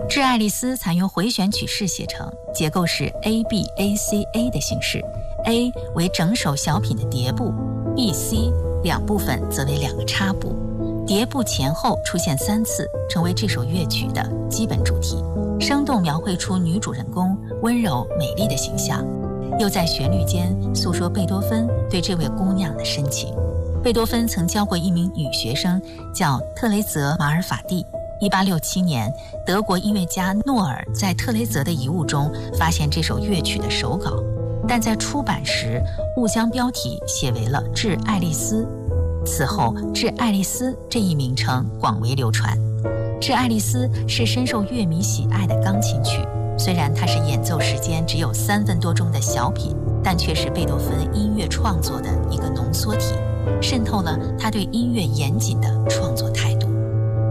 致爱丽丝采用回旋曲式写成，结构是 ABACA 的形式。A 为整首小品的叠部 ，B、C 两部分则为两个插部，叠部前后出现3次，成为这首乐曲的基本主题，生动描绘出女主人公温柔美丽的形象，又在旋律间诉说贝多芬对这位姑娘的深情。贝多芬曾教过一名女学生，叫特雷泽·马尔法蒂。1867年，德国音乐家诺尔在特雷泽的遗物中发现这首乐曲的手稿，但在出版时误将标题写为了《致爱丽丝》。此后，《致爱丽丝》这一名称广为流传。《致爱丽丝》是深受乐迷喜爱的钢琴曲，虽然它是演奏时间只有3分多钟的小品，但却是贝多芬音乐创作的一个浓缩体，渗透了他对音乐严谨的创作态度。